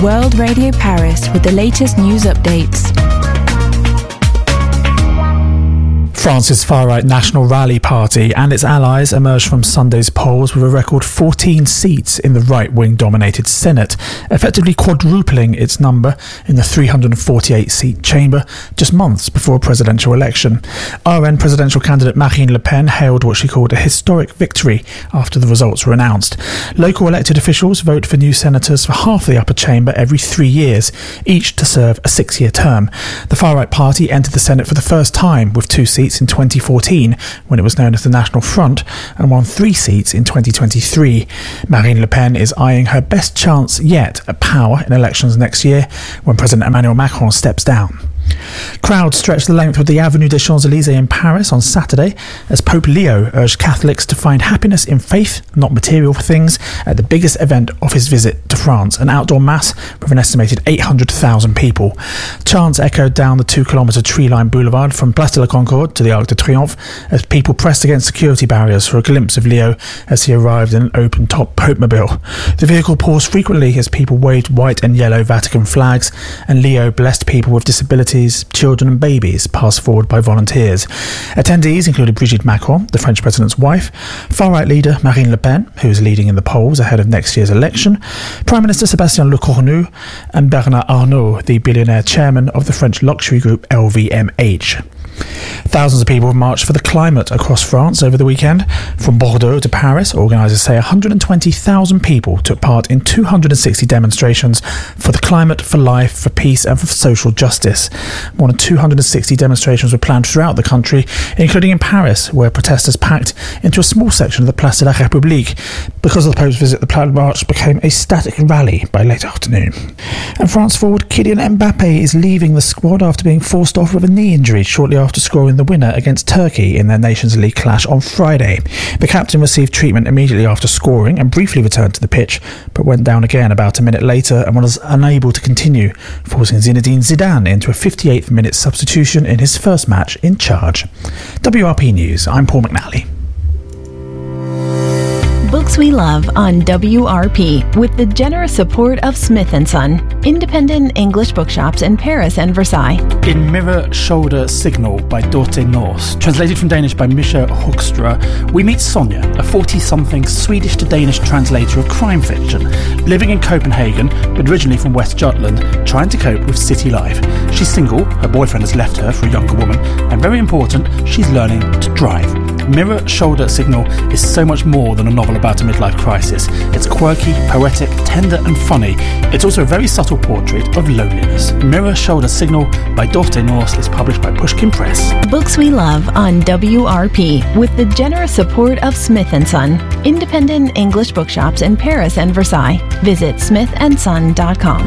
World Radio Paris with the latest news updates. France's far-right National Rally Party and its allies emerged from Sunday's polls with a record 14 seats in the right-wing dominated Senate, effectively quadrupling its number in the 348-seat chamber just months before a presidential election. RN presidential candidate Marine Le Pen hailed what she called a historic victory after the results were announced. Local elected officials vote for new senators for half the upper chamber every 3 years, each to serve a 6-year term. The far-right party entered the Senate for the first time with 2 seats in 2014, when it was known as the National Front, and won 3 seats in 2023. Marine Le Pen is eyeing her best chance yet at power in elections next year, when President Emmanuel Macron steps down. Crowds stretched the length of the Avenue des Champs-Élysées in Paris on Saturday as Pope Leo urged Catholics to find happiness in faith, not material things, at the biggest event of his visit to France, an outdoor mass with an estimated 800,000 people. Chants echoed down the 2-kilometre tree-lined boulevard from Place de la Concorde to the Arc de Triomphe as people pressed against security barriers for a glimpse of Leo as he arrived in an open-top Pope-mobile. The vehicle paused frequently as people waved white and yellow Vatican flags, and Leo blessed people with disabilities, children and babies passed forward by volunteers. Attendees included Brigitte Macron, the French president's wife, far-right leader Marine Le Pen, who is leading in the polls ahead of next year's election, Prime Minister Sébastien Lecornu, and Bernard Arnault, the billionaire chairman of the French luxury group LVMH. Thousands of people marched for the climate across France over the weekend. From Bordeaux to Paris, organisers say 120,000 people took part in 260 demonstrations for the climate, for life, for peace and for social justice. More than 260 demonstrations were planned throughout the country, including in Paris, where protesters packed into a small section of the Place de la République. Because of the Pope's visit, the planned march became a static rally by late afternoon. And France forward Kylian Mbappe is leaving the squad after being forced off with a knee injury shortly after scoring the winner against Turkey in their Nations League clash on Friday. The captain received treatment immediately after scoring and briefly returned to the pitch, but went down again about a minute later and was unable to continue, forcing Zinedine Zidane into a 58th minute substitution in his first match in charge. WRP News, I'm Paul McNally. Books we love on WRP with the generous support of Smith & Son, independent English bookshops in Paris and Versailles. In Mirror, Shoulder, Signal by Dorte Nors, translated from Danish by Misha Hoekstra, we meet Sonja, a 40-something Swedish to Danish translator of crime fiction, living in Copenhagen, but originally from West Jutland, trying to cope with city life. She's single, her boyfriend has left her for a younger woman, and very important, she's learning to drive. Mirror, Shoulder, Signal is so much more than a novel about a midlife crisis. It's quirky, poetic, tender and funny. It's also a very subtle portrait of loneliness. Mirror, Shoulder, Signal by Dorte Nors is published by Pushkin Press. Books we love on WRP with the generous support of Smith & Son, independent English bookshops in Paris and Versailles. Visit smithandson.com.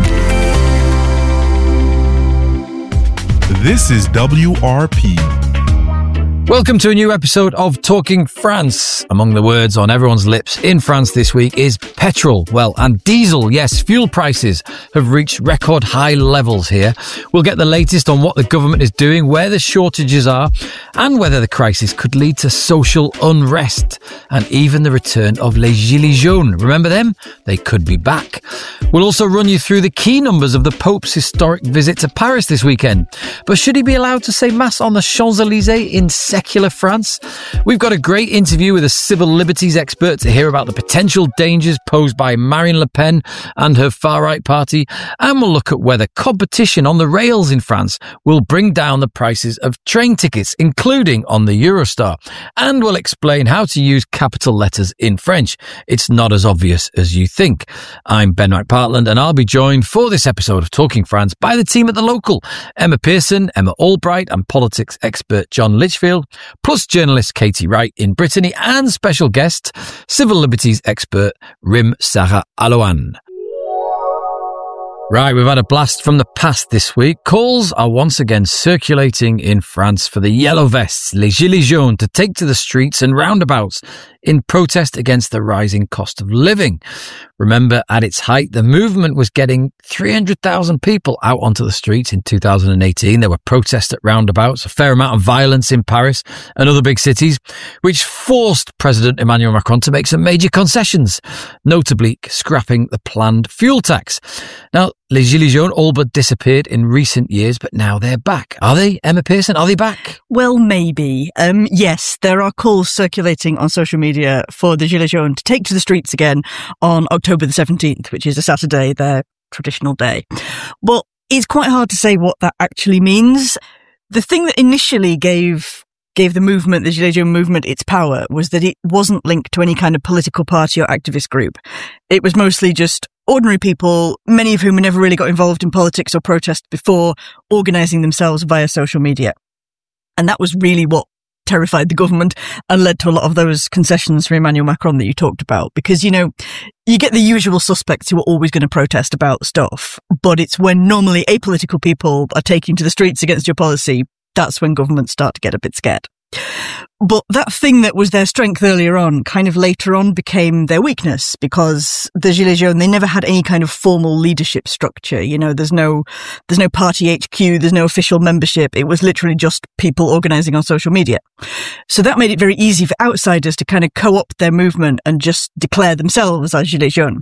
This is WRP. Welcome to a new episode of Talking France. Among the words on everyone's lips in France this week is petrol. Well, and diesel. Yes, fuel prices have reached record high levels here. We'll get the latest on what the government is doing, where the shortages are, and whether the crisis could lead to social unrest and even the return of les gilets jaunes. Remember them? They could be back. We'll also run you through the key numbers of the Pope's historic visit to Paris this weekend. But should he be allowed to say Mass on the Champs-Élysées in secular France? We've got a great interview with a civil liberties expert to hear about the potential dangers posed by Marine Le Pen and her far-right party, and we'll look at whether competition on the rails in France will bring down the prices of train tickets, including on the Eurostar, and we'll explain how to use capital letters in French. It's not as obvious as you think. I'm Ben Wright-Partland, and I'll be joined for this episode of Talking France by the team at The Local, Emma Pearson, Emma Albright, and politics expert John Litchfield, plus journalist Katie Wright in Brittany, and special guest, civil liberties expert Rim Sarah Alohan. Right, we've had a blast from the past this week. Calls are once again circulating in France for the yellow vests, les gilets jaunes, to take to the streets and roundabouts in protest against the rising cost of living. Remember, at its height, the movement was getting 300,000 people out onto the streets in 2018. There were protests at roundabouts, a fair amount of violence in Paris and other big cities, which forced President Emmanuel Macron to make some major concessions, notably scrapping the planned fuel tax. Now, Les Gilets jaunes all but disappeared in recent years, but now they're back. Are they, Emma Pearson? Are they back? Well, maybe. Yes, there are calls circulating on social media for the Gilets jaunes to take to the streets again on October the 17th, which is a Saturday, their traditional day. But it's quite hard to say what that actually means. The thing that initially gave the movement, the Gilets jaunes movement, its power was that it wasn't linked to any kind of political party or activist group. It was mostly just ordinary people, many of whom never really got involved in politics or protest before, organising themselves via social media. And that was really what terrified the government and led to a lot of those concessions from Emmanuel Macron that you talked about. Because, you get the usual suspects who are always going to protest about stuff, but it's when normally apolitical people are taking to the streets against your policy, that's when governments start to get a bit scared. But that thing that was their strength earlier on, kind of later on became their weakness, because the Gilets jaunes, they never had any kind of formal leadership structure. There's no party HQ, there's no official membership. It was literally just people organising on social media. So that made it very easy for outsiders to kind of co-opt their movement and just declare themselves as Gilets jaunes.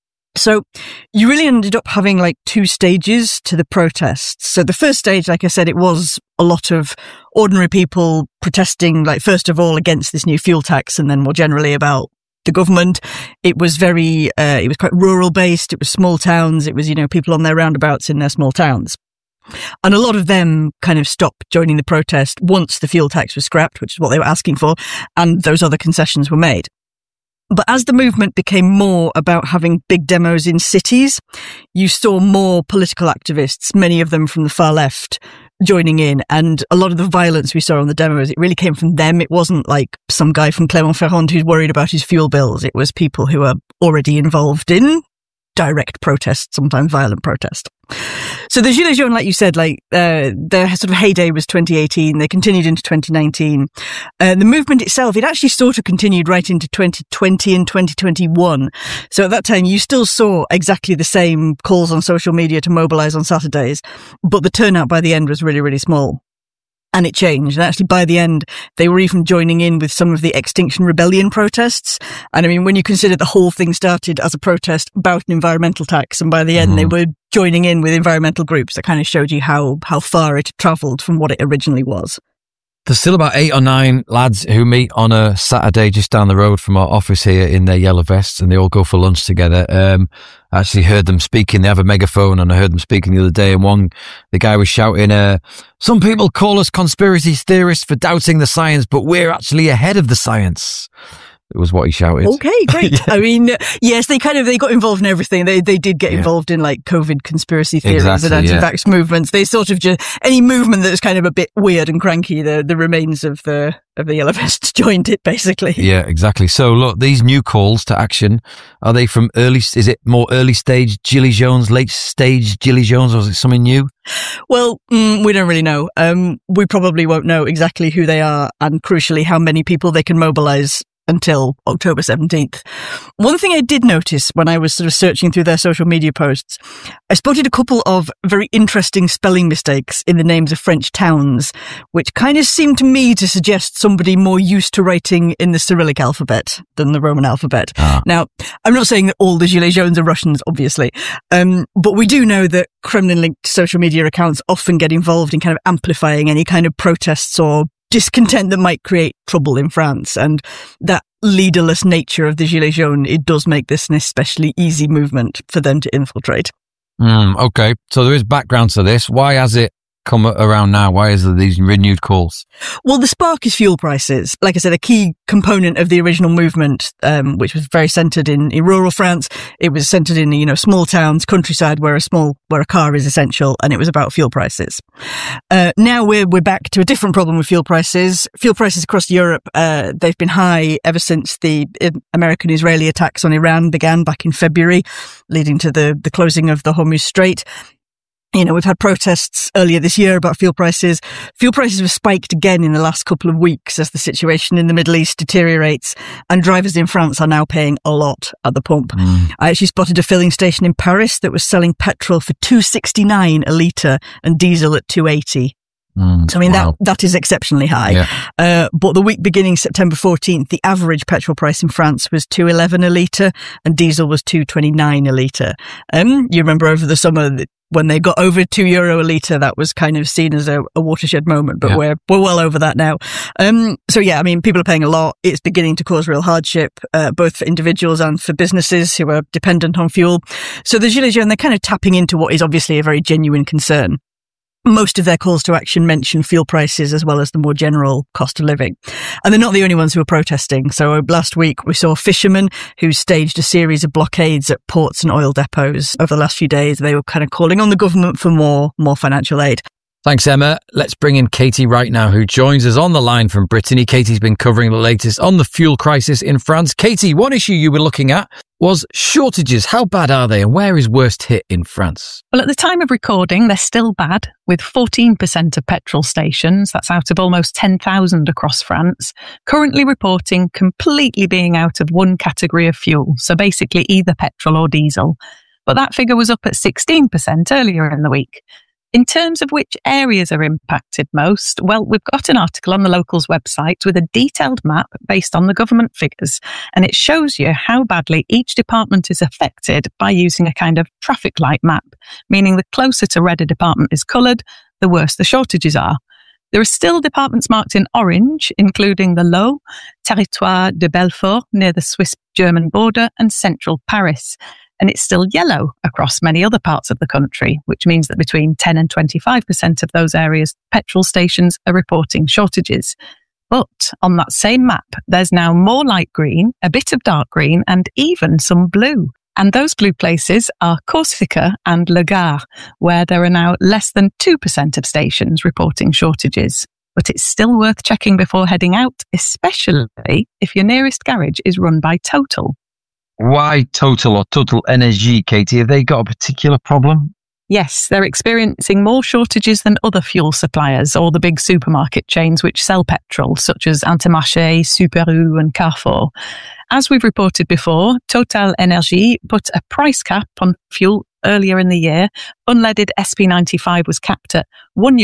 So you really ended up having like two stages to the protests. So the first stage, like I said, it was a lot of ordinary people protesting, like first of all against this new fuel tax and then more generally about the government. It was it was quite rural based. It was small towns. It was, people on their roundabouts in their small towns. And a lot of them kind of stopped joining the protest once the fuel tax was scrapped, which is what they were asking for, and those other concessions were made. But as the movement became more about having big demos in cities, you saw more political activists, many of them from the far left, joining in. And a lot of the violence we saw on the demos, it really came from them. It wasn't like some guy from Clermont-Ferrand who's worried about his fuel bills. It was people who are already involved in direct protest, sometimes violent protest. So the Gilets jaunes, like you said, their sort of heyday was 2018. They continued into 2019. The movement itself, it actually sort of continued right into 2020 and 2021. So at that time, you still saw exactly the same calls on social media to mobilise on Saturdays, but the turnout by the end was really, really small. And it changed. And actually, by the end, they were even joining in with some of the Extinction Rebellion protests. And I mean, when you consider the whole thing started as a protest about an environmental tax, and by the end, they were joining in with environmental groups, that kind of showed you how far it travelled from what it originally was. There's still about 8 or 9 lads who meet on a Saturday just down the road from our office here in their yellow vests, and they all go for lunch together. I actually heard them speaking. They have a megaphone, and I heard them speaking the other day, and the guy was shouting, some people call us conspiracy theorists for doubting the science, but we're actually ahead of the science. It was what he shouted. Okay, great. Yeah. I mean, yes, they got involved in everything. They did get involved in like COVID conspiracy theories and anti-vax movements. They sort of just, any movement that was kind of a bit weird and cranky, the remains of the yellow vests joined it, basically. Yeah, exactly. So look, these new calls to action, are they from is it more early stage Gilets jaunes, late stage Gilets jaunes, or is it something new? Well, we don't really know. We probably won't know exactly who they are and crucially how many people they can mobilise until October 17th. One thing I did notice when I was sort of searching through their social media posts, I spotted a couple of very interesting spelling mistakes in the names of French towns, which kind of seemed to me to suggest somebody more used to writing in the Cyrillic alphabet than the Roman alphabet. Now, I'm not saying that all the Gilets jaunes are Russians, obviously, but we do know that Kremlin-linked social media accounts often get involved in kind of amplifying any kind of protests or discontent that might create trouble in France. And that leaderless nature of the Gilets jaunes, it does make this an especially easy movement for them to infiltrate. Okay, so there is background to this. Why has it come around now? Why is there these renewed calls? Well, the spark is fuel prices. Like I said, a key component of the original movement, which was very centred in rural France. It was centred in, small towns, countryside, where a car is essential, and it was about fuel prices. Now we're back to a different problem with fuel prices. Fuel prices across Europe, they've been high ever since the American-Israeli attacks on Iran began back in February, leading to the closing of the Hormuz Strait. We've had protests earlier this year about fuel prices. Fuel prices were spiked again in the last couple of weeks as the situation in the Middle East deteriorates, and drivers in France are now paying a lot at the pump. I actually spotted a filling station in Paris that was selling petrol for $2.69 a litre and diesel at $2.80. So, I mean, that is exceptionally high. Yeah. But the week beginning September 14th, the average petrol price in France was $2.11 a litre and diesel was $2.29 a litre. You remember over the summer when they got over €2 a litre, that was kind of seen as a watershed moment, but we're well over that now. So yeah, I mean, people are paying a lot. It's beginning to cause real hardship, both for individuals and for businesses who are dependent on fuel. So the Gilets Jaunes, they're kind of tapping into what is obviously a very genuine concern. Most of their calls to action mention fuel prices as well as the more general cost of living. And they're not the only ones who are protesting. So last week we saw fishermen who staged a series of blockades at ports and oil depots. Over the last few days, they were kind of calling on the government for more financial aid. Thanks, Emma. Let's bring in Katie right now, who joins us on the line from Brittany. Katie's been covering the latest on the fuel crisis in France. Katie, one issue you were looking at was shortages. How bad are they and where is worst hit in France? Well, at the time of recording, they're still bad, with 14% of petrol stations, that's out of almost 10,000 across France, currently reporting completely being out of one category of fuel, so basically either petrol or diesel. But that figure was up at 16% earlier in the week. In terms of which areas are impacted most, well, we've got an article on the Locals website with a detailed map based on the government figures, and it shows you how badly each department is affected by using a kind of traffic light map, meaning the closer to red a department is coloured, the worse the shortages are. There are still departments marked in orange, including the Lot, Territoire de Belfort near the Swiss-German border, and central Paris. And it's still yellow across many other parts of the country, which means that between 10 and 25% of those areas, petrol stations are reporting shortages. But on that same map, there's now more light green, a bit of dark green, and even some blue. And those blue places are Corsica and Le Gard, where there are now less than 2% of stations reporting shortages. But it's still worth checking before heading out, especially if your nearest garage is run by Total. Why Total or Total Energy, Katie? Have they got a particular problem? Yes, they're experiencing more shortages than other fuel suppliers or the big supermarket chains which sell petrol, such as Intermarché, Super U and Carrefour. As we've reported before, Total Energy put a price cap on fuel earlier in the year. Unleaded SP95 was capped at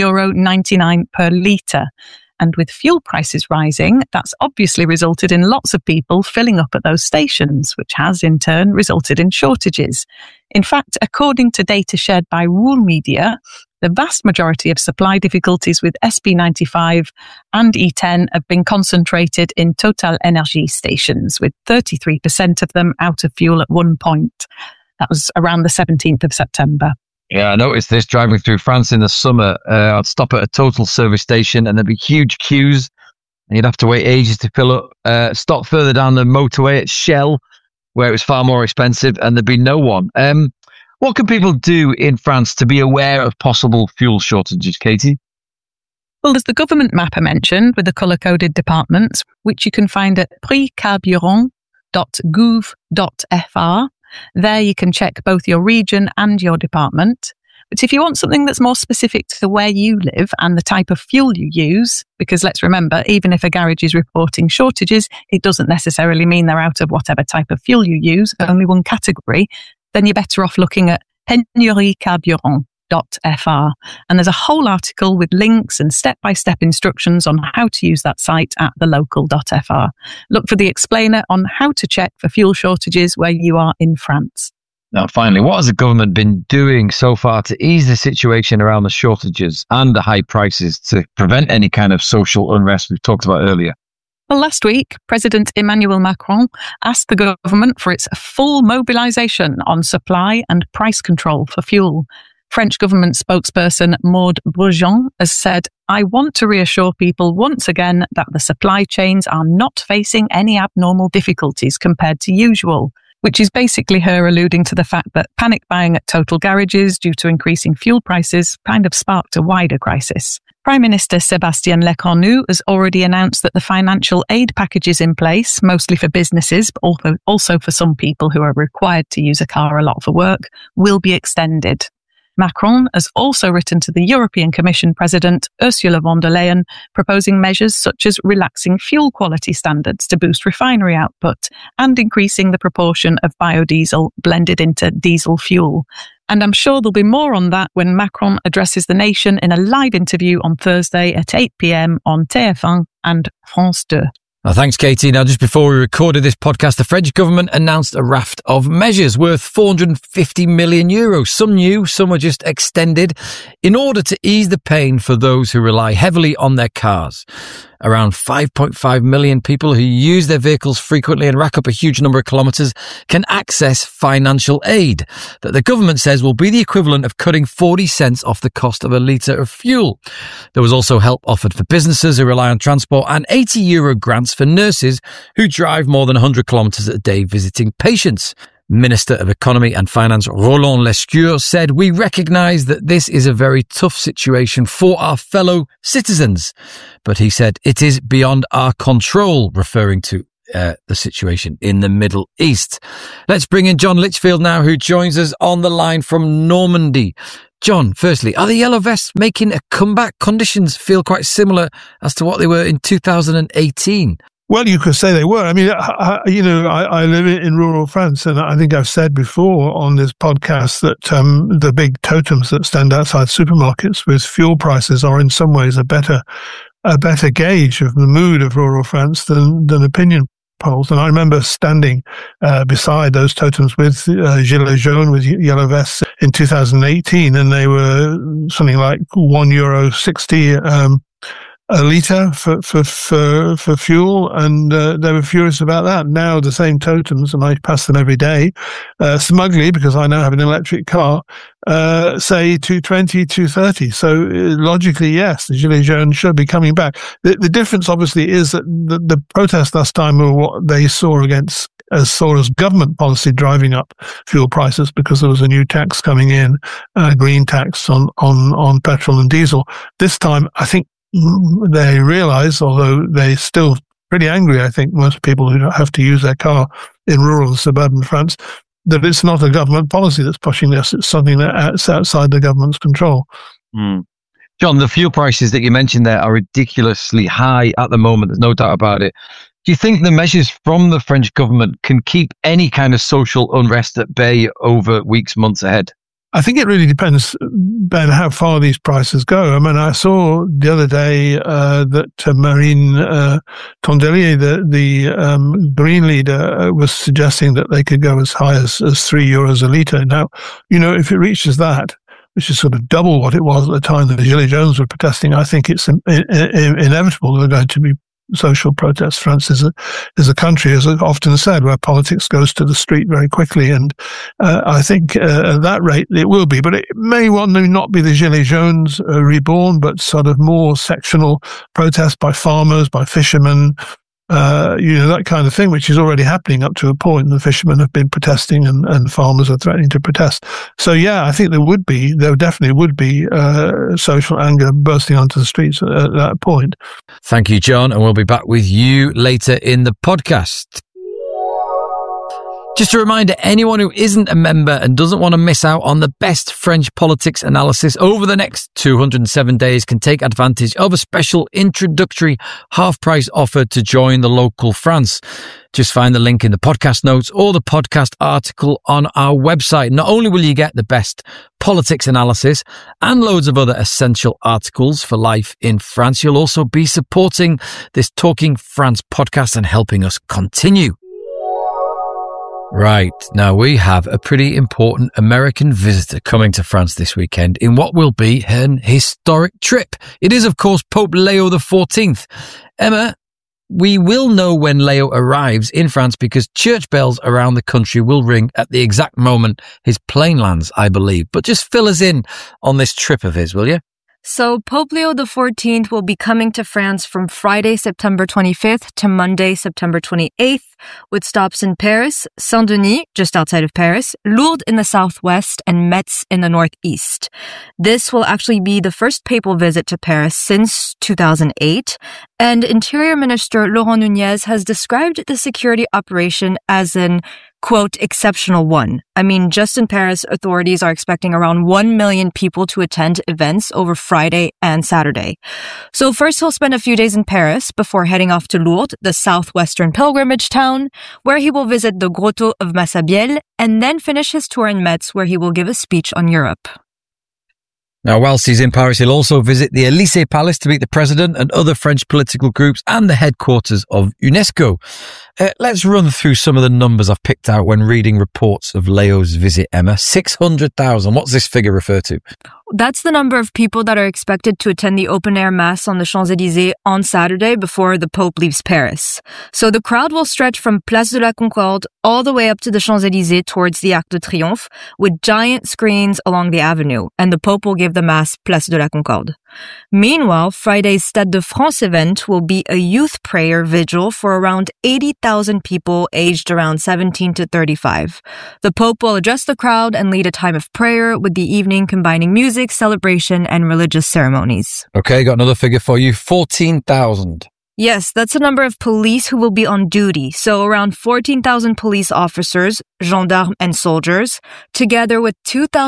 €1.99 per litre. And with fuel prices rising, that's obviously resulted in lots of people filling up at those stations, which has in turn resulted in shortages. In fact, according to data shared by Wool Media, the vast majority of supply difficulties with SP95 and E10 have been concentrated in Total Energy stations, with 33% of them out of fuel at one point. That was around the 17th of September. Yeah, I noticed this driving through France in the summer. I'd stop at a Total service station and there'd be huge queues and you'd have to wait ages to fill up. Stop further down the motorway at Shell, where it was far more expensive, and there'd be no one. What can people do in France to be aware of possible fuel shortages, Katie? Well, there's the government map I mentioned with the colour-coded departments, which you can find at prixcarburant.gouv.fr. There you can check both your region and your department. But if you want something that's more specific to where you live and the type of fuel you use, because let's remember, even if a garage is reporting shortages, it doesn't necessarily mean they're out of whatever type of fuel you use, only one category, then you're better off looking at pénurie-carburant.fr. And there's a whole article with links and step-by-step instructions on how to use that site at thelocal.fr. Look for the explainer on how to check for fuel shortages where you are in France. Now, finally, what has the government been doing so far to ease the situation around the shortages and the high prices to prevent any kind of social unrest we've talked about earlier? Well, last week, President Emmanuel Macron asked the government for its full mobilisation on supply and price control for fuel. French government spokesperson Maud Brujon has said, "I want to reassure people once again that the supply chains are not facing any abnormal difficulties compared to usual," which is basically her alluding to the fact that panic buying at Total garages due to increasing fuel prices kind of sparked a wider crisis. Prime Minister Sébastien Lecornu has already announced that the financial aid packages in place, mostly for businesses, but also for some people who are required to use a car a lot for work, will be extended. Macron has also written to the European Commission President Ursula von der Leyen, proposing measures such as relaxing fuel quality standards to boost refinery output and increasing the proportion of biodiesel blended into diesel fuel. And I'm sure there'll be more on that when Macron addresses the nation in a live interview on Thursday at 8 p.m. on TF1 and France 2. Thanks, Katie. Now, just before we recorded this podcast, the French government announced a raft of measures worth €450 million. Some new, some were just extended in order to ease the pain for those who rely heavily on their cars. Around 5.5 million people who use their vehicles frequently and rack up a huge number of kilometres can access financial aid that the government says will be the equivalent of cutting 40 cents off the cost of a litre of fuel. There was also help offered for businesses who rely on transport and €80 grants for nurses who drive more than 100 kilometres a day visiting patients. Minister of Economy and Finance Roland Lescure said, "We recognise that this is a very tough situation for our fellow citizens." But he said, "It is beyond our control," referring to the situation in the Middle East. Let's bring in John Litchfield now, who joins us on the line from Normandy. John, firstly, are the Yellow Vests making a comeback? Conditions feel quite similar as to what they were in 2018. Well, you could say they were. I mean, I live in rural France, and I think I've said before on this podcast that the big totems that stand outside supermarkets with fuel prices are in some ways a better gauge of the mood of rural France than opinion polls. And I remember standing beside those totems with Gilets jaunes, with Yellow Vests in 2018, and they were something like €1.60 a litre for fuel, and they were furious about that. Now the same totems, and I pass them every day, smugly, because I now have an electric car, say 220, 230. So logically, yes, the Gilets jaunes should be coming back. The difference, obviously, is that the protests last time were what they saw as government policy driving up fuel prices, because there was a new tax coming in, green tax on petrol and diesel. This time, I think they realise, although they're still pretty angry, I think, most people who don't have to use their car in rural and suburban France, that it's not a government policy that's pushing this. It's something that's outside the government's control. John, the fuel prices that you mentioned there are ridiculously high at the moment. There's no doubt about it. Do you think the measures from the French government can keep any kind of social unrest at bay over weeks, months ahead? I think it really depends, Ben, how far these prices go. I mean, I saw the other day that Marine Tondelier, the Green leader, was suggesting that they could go as high as €3 a litre. Now, if it reaches that, which is sort of double what it was at the time that the Gilets jaunes were protesting, I think it's inevitable there are going to be social protests. France is a country, as I've often said, where politics goes to the street very quickly, and I think at that rate it will be. But it may not be the Gilets jaunes reborn, but sort of more sectional protests by farmers, by fishermen, that kind of thing, which is already happening up to a point. The fishermen have been protesting, and farmers are threatening to protest. So, yeah, I think there definitely would be social anger bursting onto the streets at that point. Thank you, John, and we'll be back with you later in the podcast. Just a reminder, anyone who isn't a member and doesn't want to miss out on the best French politics analysis over the next 207 days can take advantage of a special introductory half-price offer to join the local France. Just find the link in the podcast notes or the podcast article on our website. Not only will you get the best politics analysis and loads of other essential articles for life in France, you'll also be supporting this Talking France podcast and helping us continue. Right, now we have a pretty important American visitor coming to France this weekend in what will be an historic trip. It is, of course, Pope Leo XIV. Emma, we will know when Leo arrives in France because church bells around the country will ring at the exact moment his plane lands, I believe. But just fill us in on this trip of his, will you? So Pope Leo XIV will be coming to France from Friday, September 25th to Monday, September 28th, with stops in Paris, Saint-Denis, just outside of Paris, Lourdes in the southwest, and Metz in the northeast. This will actually be the first papal visit to Paris since 2008, and Interior Minister Laurent Nunez has described the security operation as an quote, exceptional one. I mean, just in Paris, authorities are expecting around 1 million people to attend events over Friday and Saturday. So first he'll spend a few days in Paris before heading off to Lourdes, the southwestern pilgrimage town, where he will visit the Grotto of Massabielle and then finish his tour in Metz, where he will give a speech on Europe. Now, whilst he's in Paris, he'll also visit the Élysée Palace to meet the president and other French political groups and the headquarters of UNESCO. Let's run through some of the numbers I've picked out when reading reports of Leo's visit, Emma. 600,000. What's this figure refer to? That's the number of people that are expected to attend the open-air mass on the Champs-Élysées on Saturday before the Pope leaves Paris. So the crowd will stretch from Place de la Concorde all the way up to the Champs-Élysées towards the Arc de Triomphe with giant screens along the avenue, and the Pope will give the mass Place de la Concorde. Meanwhile, Friday's Stade de France event will be a youth prayer vigil for around 80,000 people aged around 17 to 35. The Pope will address the crowd and lead a time of prayer, with the evening combining music, celebration, and religious ceremonies. Okay, got another figure for you. 14,000. Yes, that's the number of police who will be on duty. So around 14,000 police officers, gendarmes, and soldiers, together with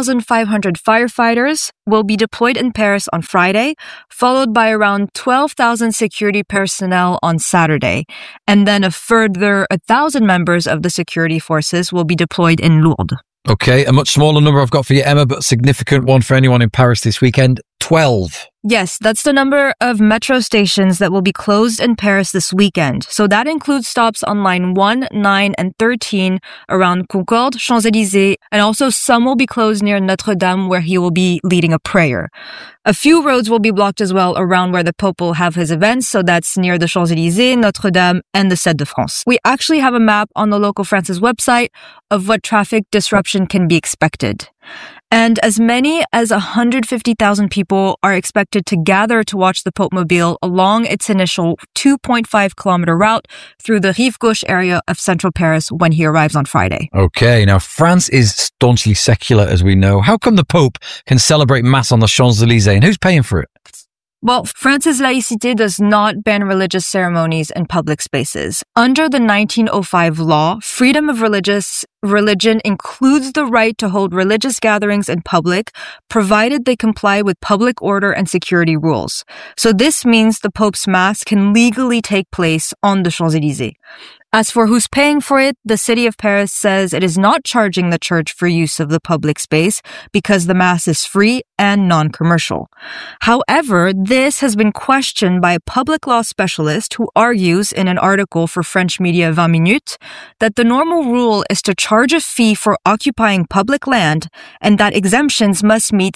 2,500 firefighters, will be deployed in Paris on Friday, followed by around 12,000 security personnel on Saturday. And then a further 1,000 members of the security forces will be deployed in Lourdes. Okay, a much smaller number I've got for you, Emma, but a significant one for anyone in Paris this weekend. 12. Yes, that's the number of metro stations that will be closed in Paris this weekend. So that includes stops on line 1, 9, and 13 around Concorde, Champs-Élysées, and also some will be closed near Notre-Dame, where he will be leading a prayer. A few roads will be blocked as well around where the Pope will have his events, so that's near the Champs-Élysées, Notre-Dame, and the Stade de France. We actually have a map on the Local France's website of what traffic disruption can be expected. And as many as 150,000 people are expected to gather to watch the Pope Mobile along its initial 2.5 kilometer route through the Rive Gauche area of central Paris when he arrives on Friday. Okay, now France is staunchly secular, as we know. How come the Pope can celebrate Mass on the Champs-Élysées, and who's paying for it? Well, France's laïcité does not ban religious ceremonies in public spaces. Under the 1905 law, freedom of religion includes the right to hold religious gatherings in public, provided they comply with public order and security rules. So this means the Pope's Mass can legally take place on the Champs-Élysées. As for who's paying for it, the city of Paris says it is not charging the church for use of the public space because the Mass is free and non-commercial. However, this has been questioned by a public law specialist who argues in an article for French media 20 Minutes that the normal rule is to charge a fee for occupying public land and that exemptions must meet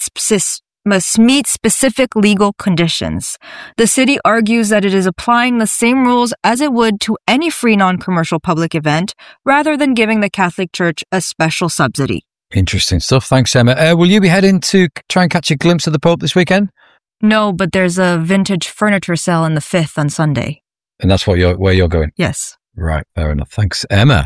specific legal conditions. The city argues that it is applying the same rules as it would to any free non-commercial public event, rather than giving the Catholic Church a special subsidy. Interesting stuff. Thanks, Emma. Will you be heading to try and catch a glimpse of the Pope this weekend? No, but there's a vintage furniture sale in the 5th on Sunday. And that's where you're going? Yes. Right, fair enough. Thanks, Emma.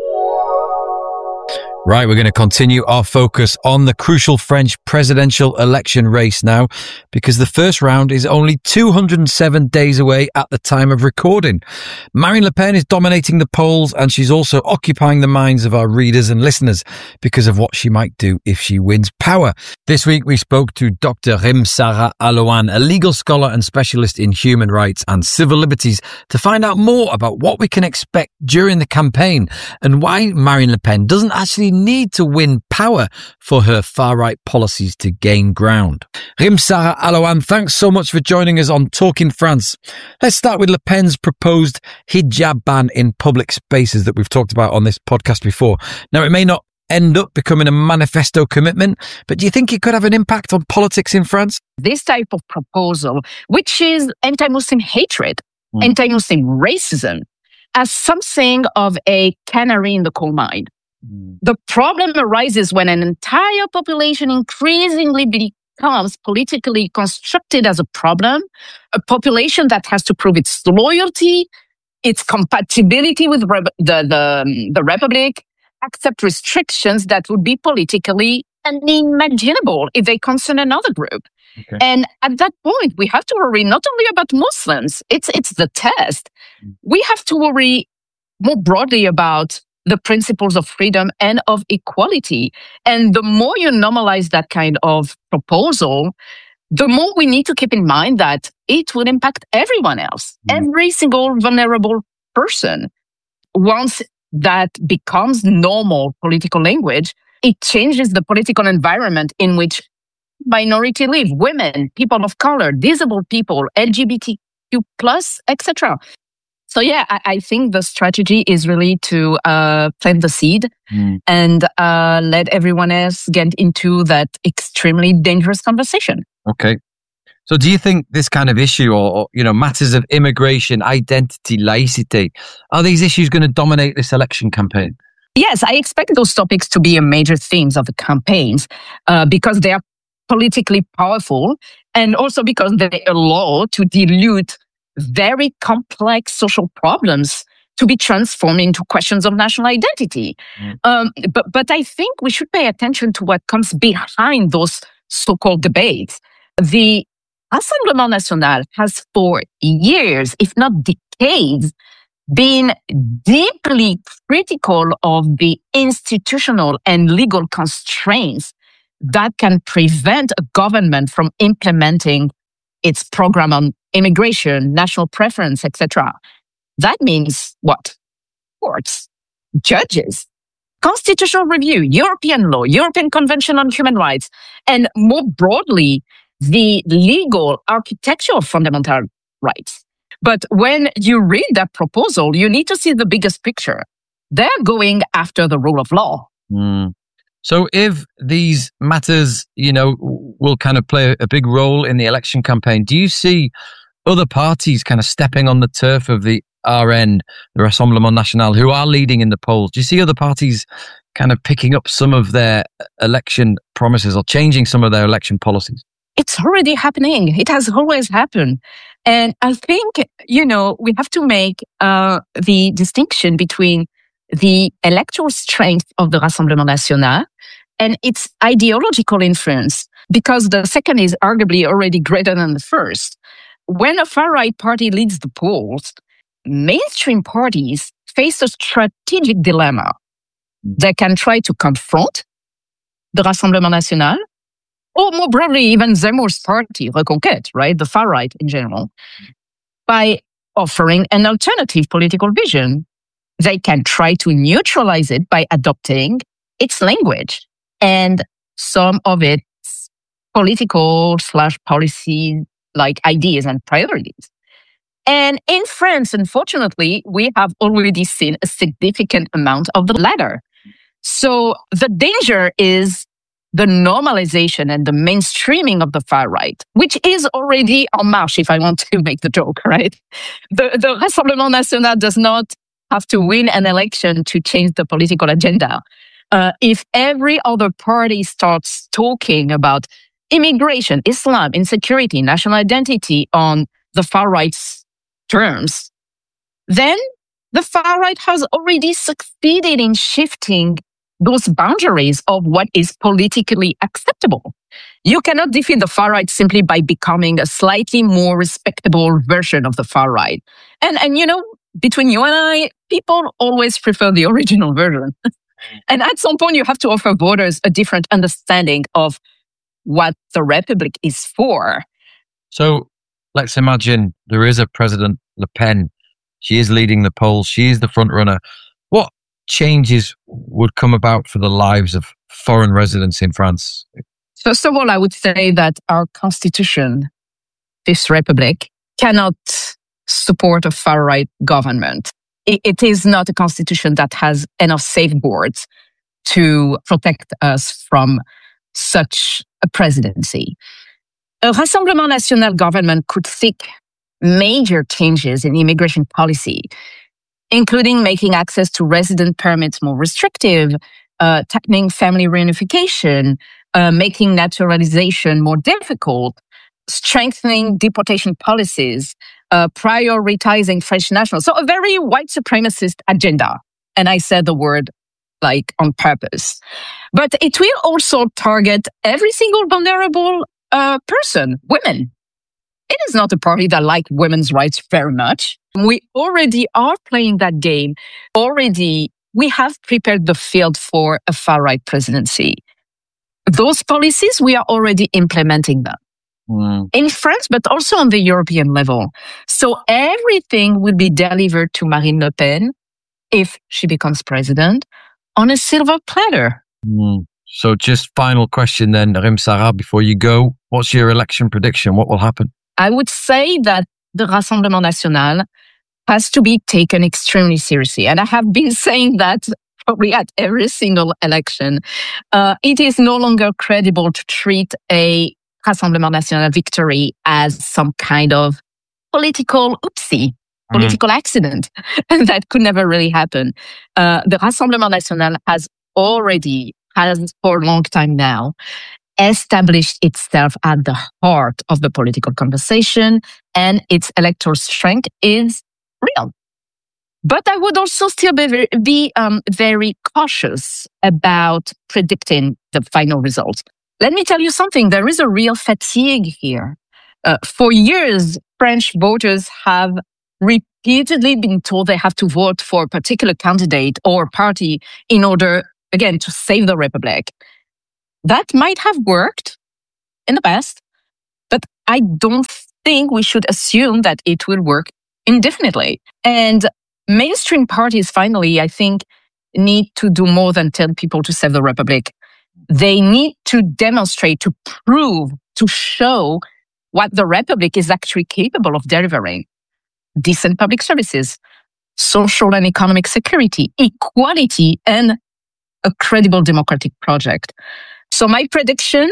Right, we're going to continue our focus on the crucial French presidential election race now, because the first round is only 207 days away at the time of recording. Marine Le Pen is dominating the polls, and she's also occupying the minds of our readers and listeners because of what she might do if she wins power. This week we spoke to Dr. Rimsara Alouane, a legal scholar and specialist in human rights and civil liberties, to find out more about what we can expect during the campaign and why Marine Le Pen doesn't actually need to win power for her far-right policies to gain ground. Rimsara Alouane, thanks so much for joining us on Talking France. Let's start with Le Pen's proposed hijab ban in public spaces that we've talked about on this podcast before. Now, it may not end up becoming a manifesto commitment, but do you think it could have an impact on politics in France? This type of proposal, which is anti-Muslim hatred, anti-Muslim racism, as something of a canary in the coal mine. The problem arises when an entire population increasingly becomes politically constructed as a problem, a population that has to prove its loyalty, its compatibility with the Republic, accept restrictions that would be politically unimaginable if they concern another group. Okay. And at that point, we have to worry not only about Muslims, it's the test. We have to worry more broadly about the principles of freedom and of equality. And the more you normalize that kind of proposal, the more we need to keep in mind that it will impact everyone else, every single vulnerable person. Once that becomes normal political language, it changes the political environment in which minority live, women, people of color, disabled people, LGBTQ+, etc. So yeah, I think the strategy is really to plant the seed and let everyone else get into that extremely dangerous conversation. Okay. So do you think this kind of issue or matters of immigration, identity, laicity, are these issues going to dominate this election campaign? Yes, I expect those topics to be a major themes of the campaigns because they are politically powerful and also because they allow to dilute very complex social problems to be transformed into questions of national identity. But I think we should pay attention to what comes behind those so-called debates. The Rassemblement National has for years, if not decades, been deeply critical of the institutional and legal constraints that can prevent a government from implementing its program on immigration, national preference, etc. That means what? Courts, judges, constitutional review, European law, European Convention on Human Rights, and more broadly, the legal architecture of fundamental rights. But when you read that proposal, you need to see the biggest picture. They're going after the rule of law. So if these matters, will kind of play a big role in the election campaign, do you see other parties kind of stepping on the turf of the RN, the Rassemblement National, who are leading in the polls? Do you see other parties kind of picking up some of their election promises or changing some of their election policies? It's already happening. It has always happened. And I think, we have to make the distinction between the electoral strength of the Rassemblement National and its ideological influence, because the second is arguably already greater than the first. When a far-right party leads the polls, mainstream parties face a strategic dilemma. They can try to confront the Rassemblement National, or more broadly, even Zemmour's party, Reconquête, right? The far right in general, by offering an alternative political vision. They can try to neutralize it by adopting its language and some of its political/policy like ideas and priorities. And in France, unfortunately, we have already seen a significant amount of the latter. So the danger is the normalization and the mainstreaming of the far right, which is already en marche, if I want to make the joke, right? The Rassemblement National does not have to win an election to change the political agenda. If every other party starts talking about immigration, Islam, insecurity, national identity on the far right's terms, then the far right has already succeeded in shifting those boundaries of what is politically acceptable. You cannot defeat the far right simply by becoming a slightly more respectable version of the far right. And between you and I, people always prefer the original version. And at some point, you have to offer voters a different understanding of what the Republic is for. So let's imagine there is a President Le Pen. She is leading the polls. She is the front runner. What changes would come about for the lives of foreign residents in France? First of all, I would say that our constitution, this Republic, cannot support a far-right government. It is not a constitution that has enough safeguards to protect us from such a presidency. A Rassemblement National government could seek major changes in immigration policy, including making access to resident permits more restrictive, tackling family reunification, making naturalization more difficult, strengthening deportation policies, prioritizing French nationals. So a very white supremacist agenda. And I said the word on purpose. But it will also target every single vulnerable person, women. It is not a party that likes women's rights very much. We already are playing that game, already we have prepared the field for a far-right presidency. Those policies, we are already implementing them. In France, but also on the European level. So everything will be delivered to Marine Le Pen, if she becomes president, on a silver platter. So just final question then, Rim-Sarah, before you go. What's your election prediction? What will happen? I would say that the Rassemblement National has to be taken extremely seriously. And I have been saying that probably at every single election. It is no longer credible to treat a Rassemblement National victory as some kind of political accident that could never really happen. The Rassemblement National has for a long time now established itself at the heart of the political conversation, and its electoral strength is real. But I would also still be very cautious about predicting the final results. Let me tell you something. There is a real fatigue here. For years, French voters have repeatedly been told they have to vote for a particular candidate or party in order, again, to save the Republic. That might have worked in the past, but I don't think we should assume that it will work indefinitely. And mainstream parties, finally, I think, need to do more than tell people to save the Republic. They need to demonstrate, to prove, to show what the Republic is actually capable of delivering. Decent public services, social and economic security, equality, and a credible democratic project. So my prediction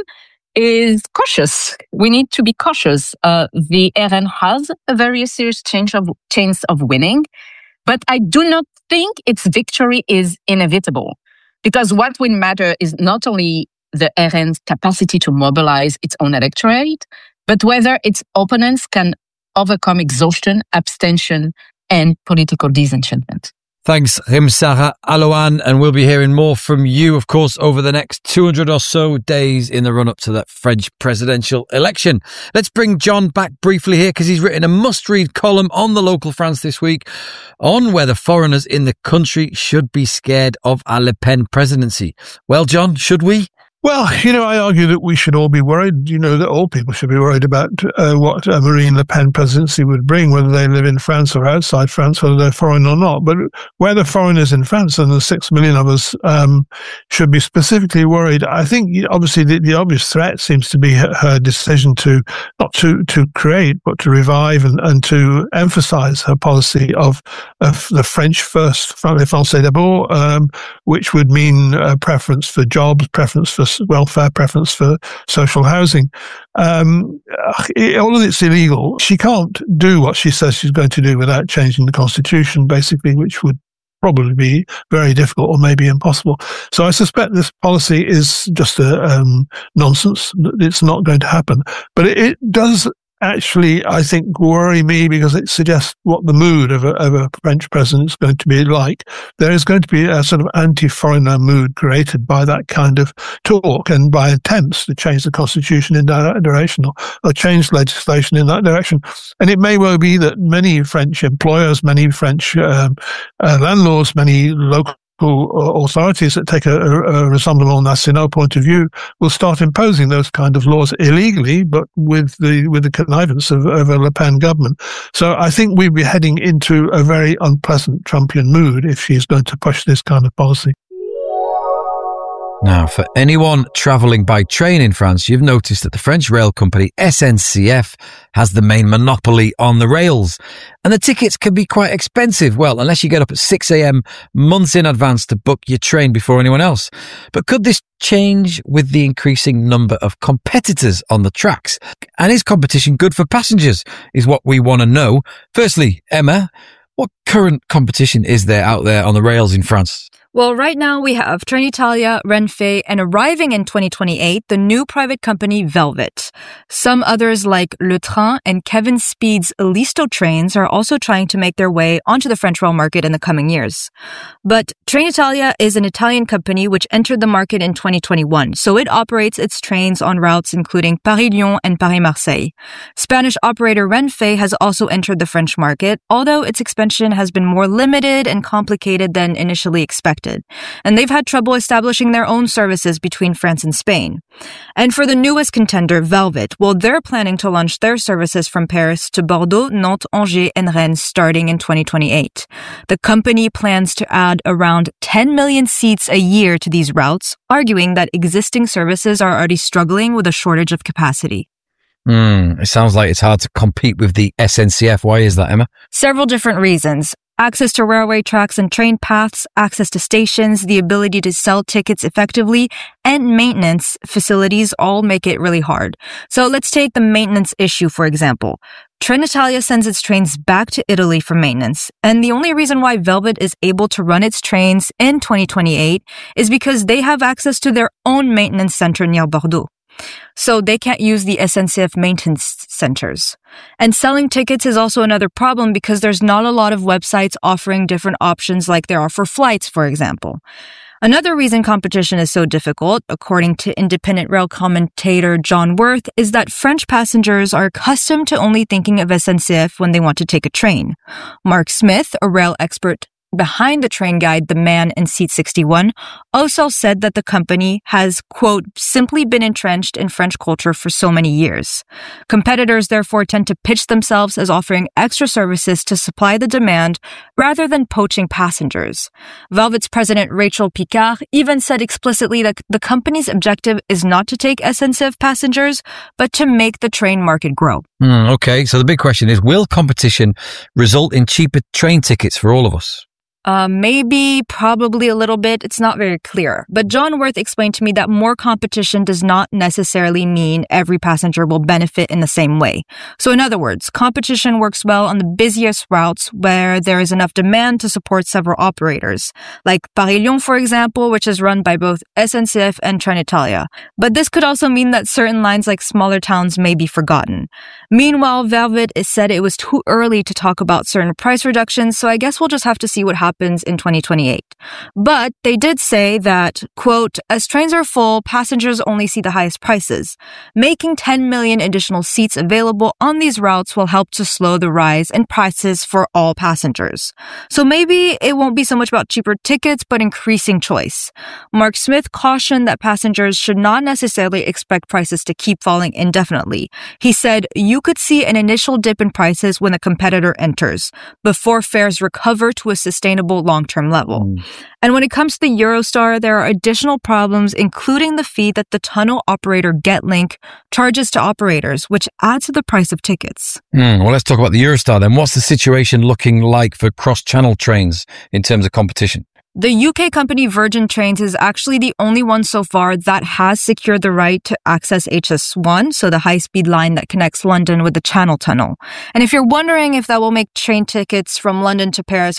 is cautious. We need to be cautious. The RN has a very serious chance of winning, but I do not think its victory is inevitable. Because what will matter is not only the RN's capacity to mobilize its own electorate, but whether its opponents can overcome exhaustion, abstention, and political disenchantment. Thanks, Rim-Sarah Alouane, and we'll be hearing more from you, of course, over the next 200 or so days in the run-up to that French presidential election. Let's bring John back briefly here, because he's written a must-read column on the Local France this week on whether foreigners in the country should be scared of a Le Pen presidency. Well, John, should we? Well, I argue that we should all be worried, that all people should be worried about what a Marine Le Pen presidency would bring, whether they live in France or outside France, whether they're foreign or not. But whether foreigners in France, and the 6 million of us, should be specifically worried, I think obviously the obvious threat seems to be her decision to, not to create, but to revive and to emphasize her policy of the French first, les Français d'abord, which would mean preference for jobs, preference for welfare, preference for social housing. All of it's illegal. She can't do what she says she's going to do without changing the constitution, basically, which would probably be very difficult or maybe impossible. So I suspect this policy is just a nonsense. It's not going to happen. But it does actually, I think, worry me, because it suggests what the mood of a French president is going to be like. There is going to be a sort of anti-foreigner mood created by that kind of talk and by attempts to change the constitution in that direction or change legislation in that direction. And it may well be that many French employers, many French landlords, many local authorities that take a Rassemblement National point of view will start imposing those kind of laws illegally, but with the connivance of a Le Pen government. So I think we'd be heading into a very unpleasant Trumpian mood if she's going to push this kind of policy. Now, for anyone travelling by train in France, you've noticed that the French rail company SNCF has the main monopoly on the rails. And the tickets can be quite expensive. Well, unless you get up at 6 a.m. months in advance to book your train before anyone else. But could this change with the increasing number of competitors on the tracks? And is competition good for passengers, is what we want to know. Firstly, Emma, what current competition is there out there on the rails in France? Well, right now we have Trenitalia, Renfe, and arriving in 2028, the new private company Velvet. Some others like Le Train and Kevin Speed's Listo trains are also trying to make their way onto the French rail market in the coming years. But Trenitalia is an Italian company which entered the market in 2021, so it operates its trains on routes including Paris-Lyon and Paris-Marseille. Spanish operator Renfe has also entered the French market, although its expansion has been more limited and complicated than initially expected. And they've had trouble establishing their own services between France and Spain. And for the newest contender, Velvet, well, they're planning to launch their services from Paris to Bordeaux, Nantes, Angers, and Rennes starting in 2028. The company plans to add around 10 million seats a year to these routes, arguing that existing services are already struggling with a shortage of capacity. It sounds like it's hard to compete with the SNCF. Why is that, Emma? Several different reasons. Access to railway tracks and train paths, access to stations, the ability to sell tickets effectively, and maintenance facilities all make it really hard. So let's take the maintenance issue, for example. Trenitalia sends its trains back to Italy for maintenance, and the only reason why Velvet is able to run its trains in 2028 is because they have access to their own maintenance center near Bordeaux. So they can't use the SNCF maintenance centers. And selling tickets is also another problem because there's not a lot of websites offering different options like there are for flights, for example. Another reason competition is so difficult, according to independent rail commentator John Worth, is that French passengers are accustomed to only thinking of SNCF when they want to take a train. Mark Smith, a rail expert behind the train guide The Man in Seat 61, also said that the company has, quote, simply been entrenched in French culture for so many years. Competitors therefore tend to pitch themselves as offering extra services to supply the demand rather than poaching passengers. Velvet's president Rachel Picard even said explicitly that the company's objective is not to take SNCF passengers, but to make the train market grow. Okay, so the big question is, will competition result in cheaper train tickets for all of us? Maybe, probably a little bit. It's not very clear. But John Worth explained to me that more competition does not necessarily mean every passenger will benefit in the same way. So in other words, competition works well on the busiest routes where there is enough demand to support several operators, like Paris-Lyon, for example, which is run by both SNCF and Trenitalia. But this could also mean that certain lines like smaller towns may be forgotten. Meanwhile, Velvet said it was too early to talk about certain price reductions, so I guess we'll just have to see what happens in 2028. But they did say that, quote, as trains are full, passengers only see the highest prices. Making 10 million additional seats available on these routes will help to slow the rise in prices for all passengers. So maybe it won't be so much about cheaper tickets, but increasing choice. Mark Smith cautioned that passengers should not necessarily expect prices to keep falling indefinitely. He said, you could see an initial dip in prices when a competitor enters, before fares recover to a sustainable long-term level. And when it comes to the Eurostar, there are additional problems, including the fee that the tunnel operator Getlink charges to operators, which adds to the price of tickets. Well, let's talk about the Eurostar then. What's the situation looking like for cross-channel trains in terms of competition? The UK company Virgin Trains is actually the only one so far that has secured the right to access HS1, so the high-speed line that connects London with the Channel Tunnel. And if you're wondering if that will make train tickets from London to Paris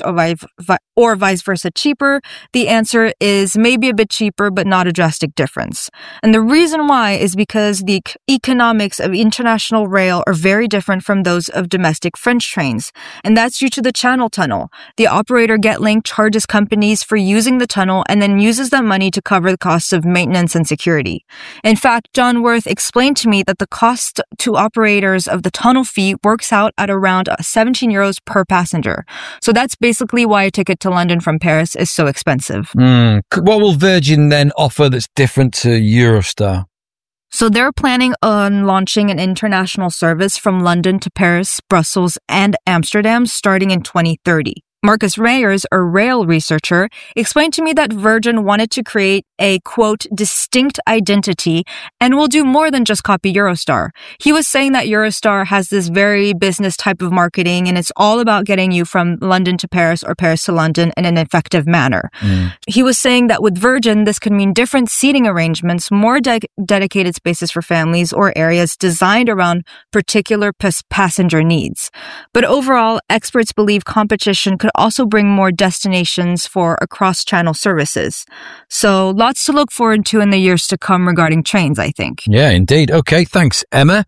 or vice versa cheaper, the answer is maybe a bit cheaper, but not a drastic difference. And the reason why is because the economics of international rail are very different from those of domestic French trains. And that's due to the Channel Tunnel. The operator Getlink charges companies for using the tunnel and then uses that money to cover the costs of maintenance and security. In fact, John Worth explained to me that the cost to operators of the tunnel fee works out at around 17 euros per passenger. So that's basically why a ticket to London from Paris is so expensive. What will Virgin then offer that's different to Eurostar? So they're planning on launching an international service from London to Paris, Brussels, and Amsterdam starting in 2030. Marcus Reyers, a rail researcher, explained to me that Virgin wanted to create a, quote, distinct identity and will do more than just copy Eurostar. He was saying that Eurostar has this very business type of marketing and it's all about getting you from London to Paris or Paris to London in an effective manner. He was saying that with Virgin, this could mean different seating arrangements, more dedicated spaces for families or areas designed around particular passenger needs. But overall, experts believe competition could but also bring more destinations for across-channel services. So lots to look forward to in the years to come regarding trains, I think. Yeah, indeed. Okay, thanks, Emma.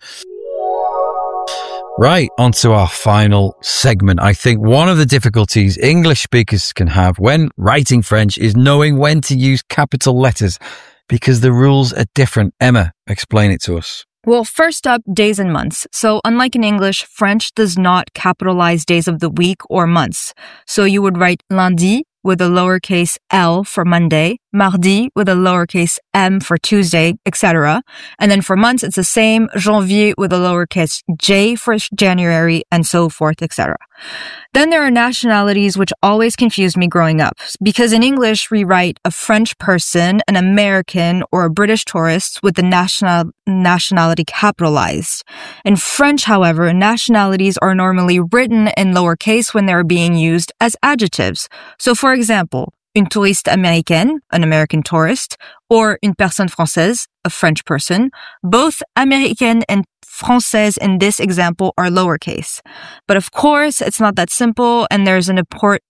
Right, on to our final segment. I think one of the difficulties English speakers can have when writing French is knowing when to use capital letters because the rules are different. Emma, explain it to us. Well, first up, days and months. So unlike in English, French does not capitalize days of the week or months. So you would write lundi with a lowercase L for Monday, mardi with a lowercase m for Tuesday, etc. And then for months, it's the same, janvier with a lowercase j for January, and so forth, etc. Then there are nationalities which always confused me growing up, because in English, we write a French person, an American, or a British tourist with the nationality capitalized. In French, however, nationalities are normally written in lowercase when they're being used as adjectives. So for example, une touriste américaine, an American tourist, or une personne française, a French person. Both américaine and française in this example are lowercase. But of course, it's not that simple, and there is an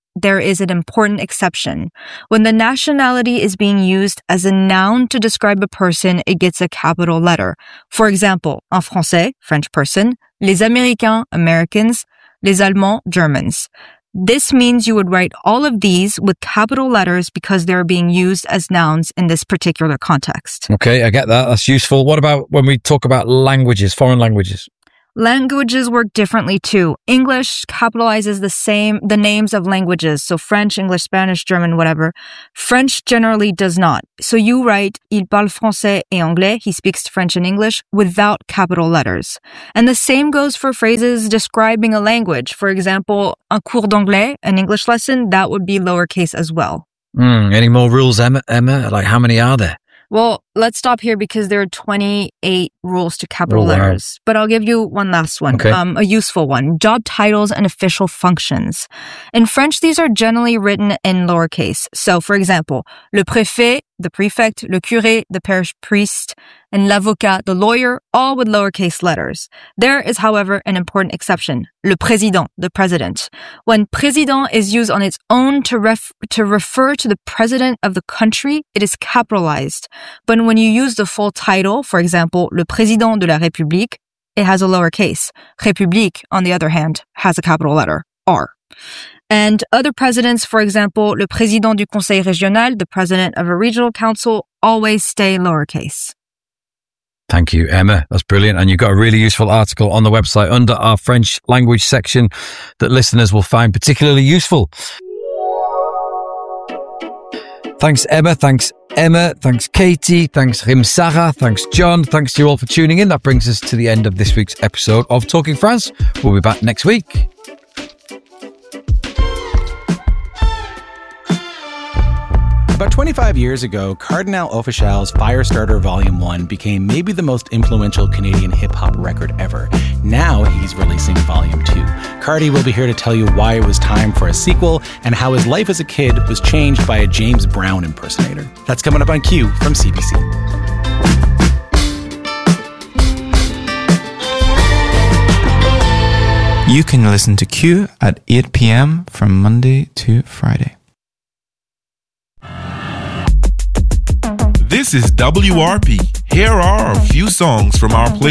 important exception. When the nationality is being used as a noun to describe a person, it gets a capital letter. For example, en français, French person, les Américains, Americans, les Allemands, Germans. This means you would write all of these with capital letters because they're being used as nouns in this particular context. Okay, I get that. That's useful. What about when we talk about languages, foreign languages? Languages work differently too. English capitalizes the names of languages, so French, English, Spanish, German, whatever. French generally does not. So you write, il parle français et anglais, he speaks French and English, without capital letters. And the same goes for phrases describing a language. For example, un cours d'anglais, an English lesson, that would be lowercase as well. Any more rules, Emma? Like, how many are there? Well, let's stop here because there are 28 rules to capital letters. But I'll give you one last one, okay. A useful one. Job titles and official functions. In French, these are generally written in lowercase. So, for example, le préfet, the prefect, le curé, the parish priest, and l'avocat, the lawyer, all with lowercase letters. There is, however, an important exception. Le président, the president. When président is used on its own to refer to the president of the country, it is capitalized. But when you use the full title, for example, le président de la République, it has a lowercase. République, on the other hand, has a capital letter, R. And other presidents, for example, le président du conseil régional, the president of a regional council, always stay lowercase. Thank you, Emma. That's brilliant. And you've got a really useful article on the website under our French language section that listeners will find particularly useful. Thanks, Emma. Thanks, Katie. Thanks, Rimsara. Thanks, John. Thanks to you all for tuning in. That brings us to the end of this week's episode of Talking France. We'll be back next week. About 25 years ago, Cardinal Offishal's Firestarter Volume 1 became maybe the most influential Canadian hip-hop record ever. Now he's releasing Volume 2. Cardi will be here to tell you why it was time for a sequel and how his life as a kid was changed by a James Brown impersonator. That's coming up on Q from CBC. You can listen to Q at 8 p.m. from Monday to Friday. This is WRP. Here are a few songs from our playlist.